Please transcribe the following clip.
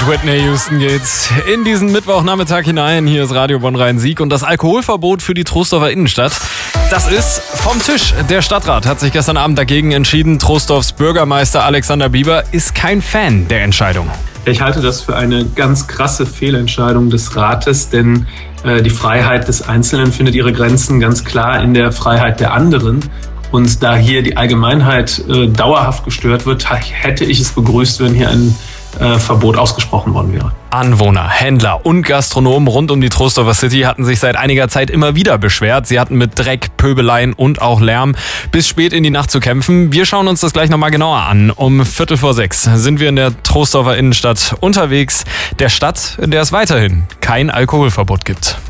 Whitney Houston geht's in diesen Mittwochnachmittag hinein. Hier ist Radio Bonn-Rhein-Sieg und das Alkoholverbot für die Troisdorfer Innenstadt. Das ist vom Tisch. Der Stadtrat hat sich gestern Abend dagegen entschieden. Troisdorfs Bürgermeister Alexander Bieber ist kein Fan der Entscheidung. Ich halte das für eine ganz krasse Fehlentscheidung des Rates, denn die Freiheit des Einzelnen findet ihre Grenzen ganz klar in der Freiheit der anderen. Und da hier die Allgemeinheit dauerhaft gestört wird, hätte ich es begrüßt, wenn hier ein Verbot ausgesprochen worden wäre. Anwohner, Händler und Gastronomen rund um die Troisdorfer City hatten sich seit einiger Zeit immer wieder beschwert. Sie hatten mit Dreck, Pöbeleien und auch Lärm bis spät in die Nacht zu kämpfen. Wir schauen uns das gleich nochmal genauer an. Um 5:45 sind wir in der Troisdorfer Innenstadt unterwegs. Der Stadt, in der es weiterhin kein Alkoholverbot gibt.